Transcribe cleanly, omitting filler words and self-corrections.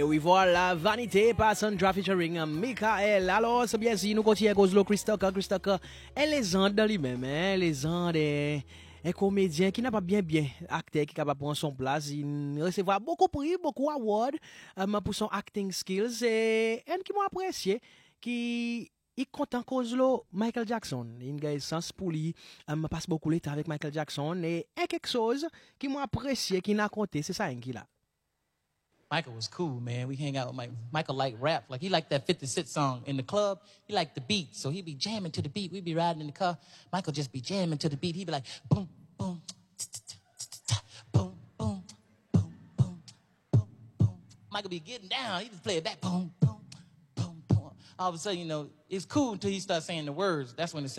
Et oui, voilà, Vanité par Sandra featuring Michael. Alors, c'est bien si nous continuons à cause de Chris Tucker, elle est dans lui-même, hein, les ans des un comédien qui n'a pas bien acteur qui est capable de prendre son place, il recevra beaucoup de prix, beaucoup d'awards pour son acting skills et un qui m'a apprécié qui il compte en cause là Michael Jackson. Il a un sens pour lui, passe beaucoup de temps avec Michael Jackson et quelque chose qui m'a apprécié qui n'a compté, c'est ça qui là. Michael was cool, man. We hang out with Mike. Michael liked rap. Like, he liked that 50 Cent song in the club. He liked the beat. So he'd be jamming to the beat. We'd be riding in the car. Michael just be jamming to the beat. He'd be like, boom, boom, boom, boom, boom, boom, boom, boom. Michael be getting down. He just play it back, boom, boom, boom, boom. All of a sudden, you know, it's cool until he starts saying the words. That's when it sounds